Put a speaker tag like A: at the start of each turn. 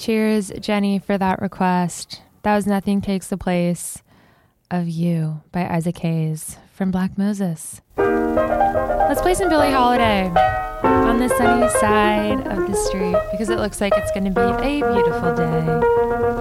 A: Cheers, Jenny, for that request. That was Nothing Takes the Place of You by Isaac Hayes from Black Moses. Let's play some Billie Holiday on the sunny side of the street because it looks like it's going to be a beautiful day.